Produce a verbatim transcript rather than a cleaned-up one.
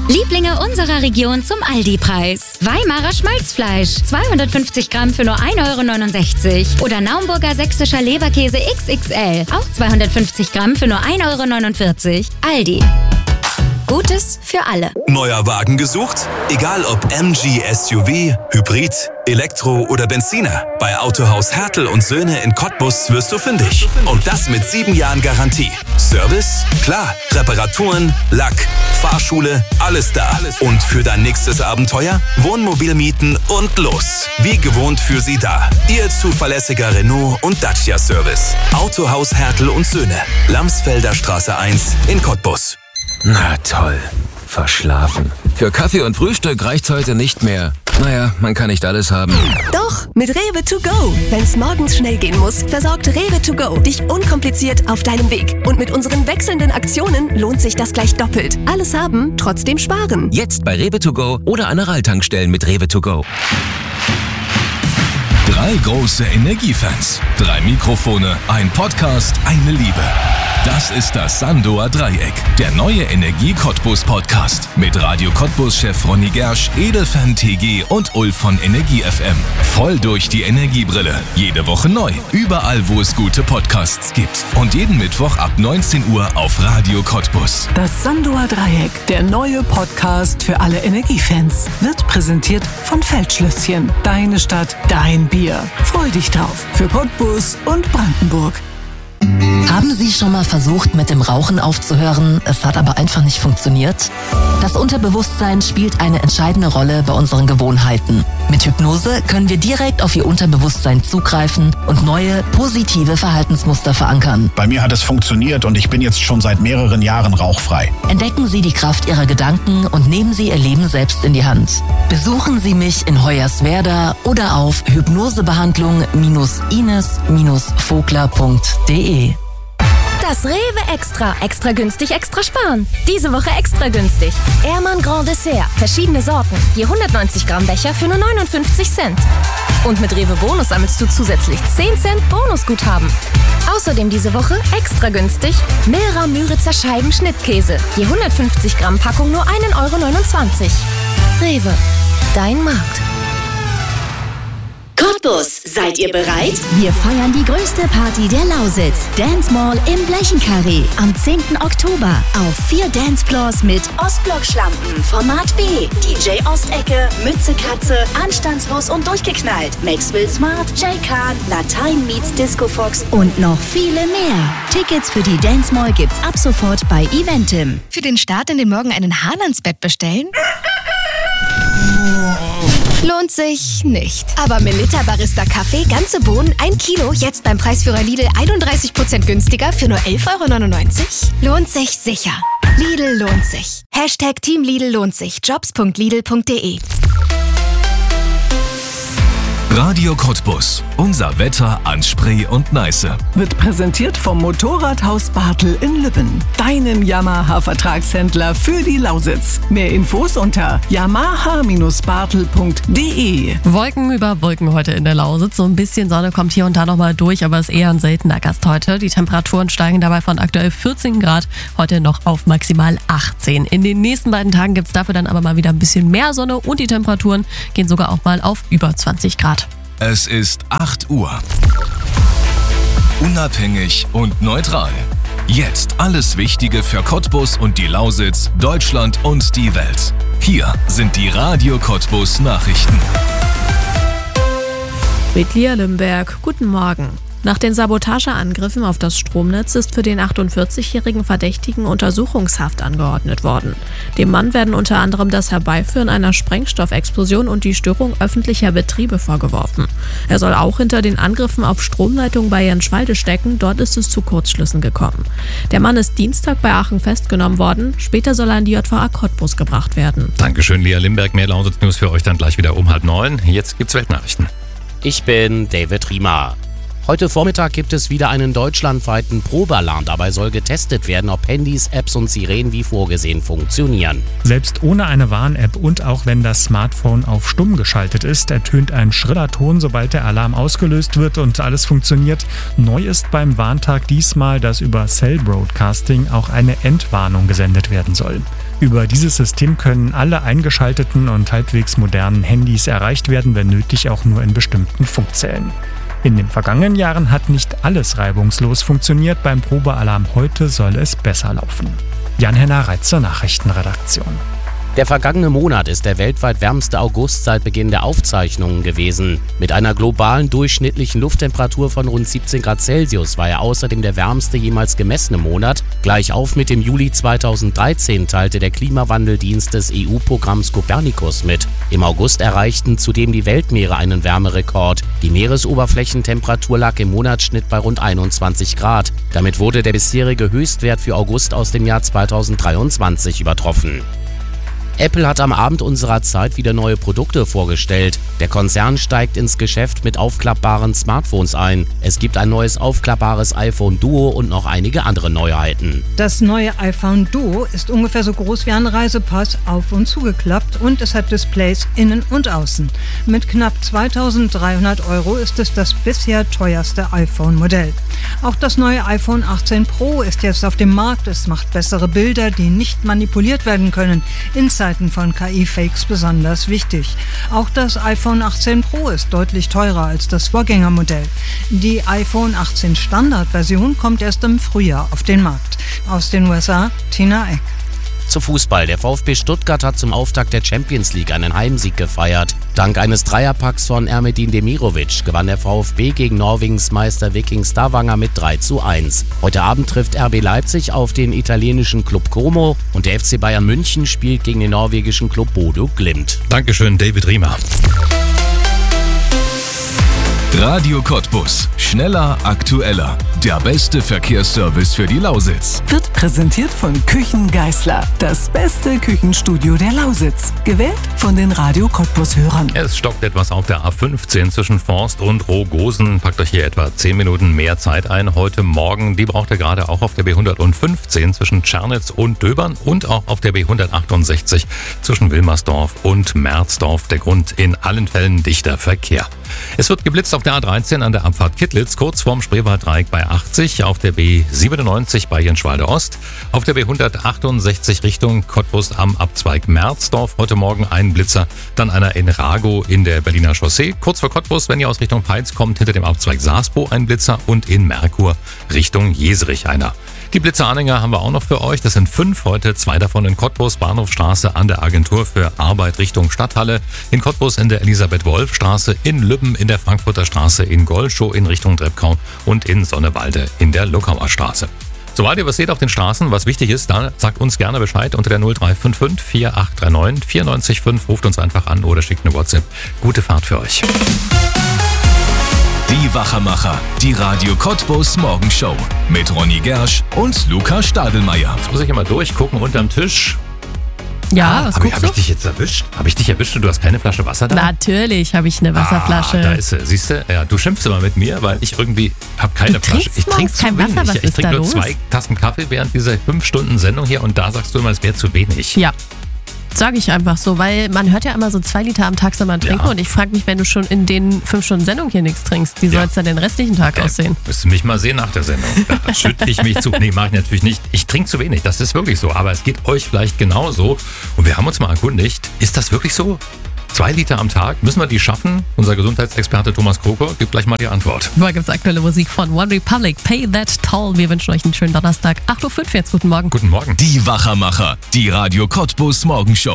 Lieblinge unserer Region zum Aldi-Preis. Weimarer Schmalzfleisch, zweihundertfünfzig Gramm für nur ein Euro neunundsechzig. Oder Naumburger sächsischer Leberkäse X X L, auch zweihundertfünfzig Gramm für nur ein Euro neunundvierzig. Aldi. Gutes für alle. Neuer Wagen gesucht? Egal ob M G S U V, Hybrid, Elektro oder Benziner. Bei Autohaus Hertel und Söhne in Cottbus wirst du fündig. Und das mit sieben Jahren Garantie. Service? Klar. Reparaturen, Lack, Fahrschule, alles da. Und für dein nächstes Abenteuer? Wohnmobil mieten und los. Wie gewohnt für Sie da. Ihr zuverlässiger Renault und Dacia Service. Autohaus Hertel und Söhne. Lamsfelder Straße eins in Cottbus. Na toll. Verschlafen. Für Kaffee und Frühstück reicht's heute nicht mehr. Naja, man kann nicht alles haben. Doch, mit Rewe to go. Wenn's morgens schnell gehen muss, versorgt Rewe to go dich unkompliziert auf deinem Weg. Und mit unseren wechselnden Aktionen lohnt sich das gleich doppelt. Alles haben, trotzdem sparen. Jetzt bei Rewe to go oder an der Ralltankstellen mit Rewe to go. Drei große Energiefans, drei Mikrofone, ein Podcast, eine Liebe. Das ist das Sandoer Dreieck, der neue Energie-Cottbus-Podcast. Mit Radio Cottbus-Chef Ronny Gersch, Edelfan T G und Ulf von Energie F M. Voll durch die Energiebrille. Jede Woche neu. Überall, wo es gute Podcasts gibt. Und jeden Mittwoch ab neunzehn Uhr auf Radio Cottbus. Das Sandoer Dreieck, der neue Podcast für alle Energiefans, wird präsentiert von Feldschlösschen. Deine Stadt, dein Bier. Freu dich drauf. Für Cottbus und Brandenburg. Haben Sie schon mal versucht, mit dem Rauchen aufzuhören, es hat aber einfach nicht funktioniert? Das Unterbewusstsein spielt eine entscheidende Rolle bei unseren Gewohnheiten. Mit Hypnose können wir direkt auf Ihr Unterbewusstsein zugreifen und neue, positive Verhaltensmuster verankern. Bei mir hat es funktioniert und ich bin jetzt schon seit mehreren Jahren rauchfrei. Entdecken Sie die Kraft Ihrer Gedanken und nehmen Sie Ihr Leben selbst in die Hand. Besuchen Sie mich in Hoyerswerda oder auf hypnosebehandlung ines vogler punkt de. Das Rewe Extra. Extra günstig, extra sparen. Diese Woche extra günstig. Ehrmann Grand Dessert. Verschiedene Sorten. Je hundertneunzig Gramm Becher für nur neunundfünfzig Cent. Und mit Rewe Bonus sammelst du zusätzlich zehn Cent Bonusguthaben. Außerdem diese Woche extra günstig Milra Müritzer Scheiben Schnittkäse. Je hundertfünfzig Gramm Packung nur ein Euro neunundzwanzig. Rewe. Dein Markt. Cottbus, seid ihr bereit? Wir feiern die größte Party der Lausitz. Dance Mall im Blechenkarree am zehnten Oktober auf vier Dancefloors mit Ostblock-Schlampen, Format B, D J Ostecke, Mütze Katze, Anstandslos und durchgeknallt, Maxwell Smart, Jay Khan, Latein meets Disco Fox und noch viele mehr. Tickets für die Dance Mall gibt's ab sofort bei Eventim. Für den Start in den Morgen einen Hahn ans Bett bestellen? Lohnt sich nicht. Aber Melitta Barista Kaffee, ganze Bohnen, ein Kilo, jetzt beim Preisführer Lidl einunddreißig Prozent günstiger für nur elf Euro neunundneunzig? Lohnt sich sicher. Lidl lohnt sich. Hashtag Team Lidl lohnt sich. jobs punkt lidl punkt de. Radio Cottbus. Unser Wetter an Spree und Neiße. Wird präsentiert vom Motorradhaus Bartel in Lübben. Deinem Yamaha-Vertragshändler für die Lausitz. Mehr Infos unter yamaha bartel punkt de. Wolken über Wolken heute in der Lausitz. So ein bisschen Sonne kommt hier und da nochmal durch, aber ist eher ein seltener Gast heute. Die Temperaturen steigen dabei von aktuell vierzehn Grad heute noch auf maximal achtzehn. In den nächsten beiden Tagen gibt es dafür dann aber mal wieder ein bisschen mehr Sonne und die Temperaturen gehen sogar auch mal auf über zwanzig Grad. Es ist acht Uhr. Unabhängig und neutral. Jetzt alles Wichtige für Cottbus und die Lausitz, Deutschland und die Welt. Hier sind die Radio Cottbus Nachrichten. Mit Lia Limberg, guten Morgen. Nach den Sabotageangriffen auf das Stromnetz ist für den achtundvierzigjährigen Verdächtigen Untersuchungshaft angeordnet worden. Dem Mann werden unter anderem das Herbeiführen einer Sprengstoffexplosion und die Störung öffentlicher Betriebe vorgeworfen. Er soll auch hinter den Angriffen auf Stromleitungen bei Jenschwalde stecken, dort ist es zu Kurzschlüssen gekommen. Der Mann ist Dienstag bei Aachen festgenommen worden, später soll er in die J V A Cottbus gebracht werden. Dankeschön, Lia Limberg. Mehr Lausitz News für euch dann gleich wieder um halb neun. Jetzt gibt's Weltnachrichten. Ich bin David Riemer. Heute Vormittag gibt es wieder einen deutschlandweiten Probealarm. Dabei soll getestet werden, ob Handys, Apps und Sirenen wie vorgesehen funktionieren. Selbst ohne eine Warn-App und auch wenn das Smartphone auf stumm geschaltet ist, ertönt ein schriller Ton, sobald der Alarm ausgelöst wird und alles funktioniert. Neu ist beim Warntag diesmal, dass über Cell Broadcasting auch eine Entwarnung gesendet werden soll. Über dieses System können alle eingeschalteten und halbwegs modernen Handys erreicht werden, wenn nötig auch nur in bestimmten Funkzellen. In den vergangenen Jahren hat nicht alles reibungslos funktioniert. Beim Probealarm heute soll es besser laufen. Jan-Henner Reitzer, Nachrichtenredaktion. Der vergangene Monat ist der weltweit wärmste August seit Beginn der Aufzeichnungen gewesen. Mit einer globalen durchschnittlichen Lufttemperatur von rund siebzehn Grad Celsius war er außerdem der wärmste jemals gemessene Monat. Gleich auf mit dem Juli zweitausenddreizehn teilte der Klimawandeldienst des E U-Programms Copernicus mit. Im August erreichten zudem die Weltmeere einen Wärmerekord. Die Meeresoberflächentemperatur lag im Monatsschnitt bei rund einundzwanzig Grad. Damit wurde der bisherige Höchstwert für August aus dem Jahr zweitausenddreiundzwanzig übertroffen. Apple hat am Abend unserer Zeit wieder neue Produkte vorgestellt. Der Konzern steigt ins Geschäft mit aufklappbaren Smartphones ein. Es gibt ein neues aufklappbares iPhone Duo und noch einige andere Neuheiten. Das neue iPhone Duo ist ungefähr so groß wie ein Reisepass, auf- und zugeklappt, und es hat Displays innen und außen. Mit knapp zweitausenddreihundert Euro ist es das bisher teuerste iPhone-Modell. Auch das neue iPhone achtzehn Pro ist jetzt auf dem Markt. Es macht bessere Bilder, die nicht manipuliert werden können. In Zeiten von K I-Fakes besonders wichtig. Auch das iPhone achtzehn Pro ist deutlich teurer als das Vorgängermodell. Die iPhone achtzehn Standard-Version kommt erst im Frühjahr auf den Markt. Aus den U S A, Tina Eck. Zu Fußball. Der VfB Stuttgart hat zum Auftakt der Champions League einen Heimsieg gefeiert. Dank eines Dreierpacks von Ermedin Demirovic gewann der VfB gegen Norwegens Meister Viking Stavanger mit drei zu eins. Heute Abend trifft R B Leipzig auf den italienischen Club Como und der F C Bayern München spielt gegen den norwegischen Club Bodø Glimt. Dankeschön, David Riemer. Radio Cottbus. Schneller, aktueller. Der beste Verkehrsservice für die Lausitz. Wird präsentiert von Küchen Geisler. Das beste Küchenstudio der Lausitz. Gewählt von den Radio Cottbus-Hörern. Es stockt etwas auf der A fünfzehn zwischen Forst und Rogosen. Packt euch hier etwa zehn Minuten mehr Zeit ein heute Morgen. Die braucht ihr gerade auch auf der B hundertfünfzehn zwischen Tschernitz und Döbern und auch auf der B hundertachtundsechzig zwischen Wilmersdorf und Merzdorf. Der Grund: in allen Fällen dichter Verkehr. Es wird geblitzt auf der A dreizehn an der Abfahrt Kittlitz, kurz vorm Spreewalddreieck bei achtzig, auf der B siebenundneunzig bei Jenschwalde Ost, auf der B hundertachtundsechzig Richtung Cottbus am Abzweig Merzdorf. Heute Morgen ein Blitzer, dann einer in Rago in der Berliner Chaussee. Kurz vor Cottbus, wenn ihr aus Richtung Peitz kommt, hinter dem Abzweig Saaspo ein Blitzer und in Merkur Richtung Jeserich einer. Die Blitzeranhänger haben wir auch noch für euch. Das sind fünf heute, zwei davon in Cottbus, Bahnhofstraße an der Agentur für Arbeit Richtung Stadthalle, in Cottbus in der Elisabeth-Wolf-Straße, in Lübben in der Frankfurter Straße, in Golschow in Richtung Treppkau und in Sonnewalde in der Luckauer Straße. Sobald ihr was seht auf den Straßen, was wichtig ist, dann sagt uns gerne Bescheid unter der null drei fünf fünf vier acht drei neun vier neun fünf. Ruft uns einfach an oder schickt eine WhatsApp. Gute Fahrt für euch. Die Wachermacher, die Radio Cottbus Morgenshow mit Ronny Gersch und Luca Stadelmeier. Jetzt muss ich immer durchgucken unterm Tisch. Ja, ah, was Habe guckst hab du? ich dich jetzt erwischt? Habe ich dich erwischt und du hast keine Flasche Wasser da? Natürlich habe ich eine Wasserflasche. Ah, da ist sie. Siehst du? Ja, du schimpfst immer mit mir, weil ich irgendwie habe keine Du Flasche. trinkst Ich trinke morgens zu kein wenig. Wasser, was ich ist trinke da nur los? zwei Tassen Kaffee während dieser fünf Stunden Sendung hier und da sagst du immer, es wäre zu wenig. Ja. Sage ich einfach so, weil man hört ja immer so zwei Liter am Tag soll man trinken, Ja. und ich frage mich, wenn du schon in den fünf Stunden Sendung hier nichts trinkst, wie Ja. soll es dann den restlichen Tag aussehen? Müsst ihr mich mal sehen nach der Sendung. Da schütte ich mich zu. Nee, mache ich natürlich nicht. Ich trinke zu wenig, das ist wirklich so. Aber es geht euch vielleicht genauso. Und wir haben uns mal erkundigt, ist das wirklich so? Zwei Liter am Tag? Müssen wir die schaffen? Unser Gesundheitsexperte Thomas Kroko gibt gleich mal die Antwort. Vorher gibt es aktuelle Musik von One Republic, Pay That Toll. Wir wünschen euch einen schönen Donnerstag. acht Uhr fünf jetzt, guten Morgen. Guten Morgen. Die Wachermacher, die Radio Cottbus Morgenshow.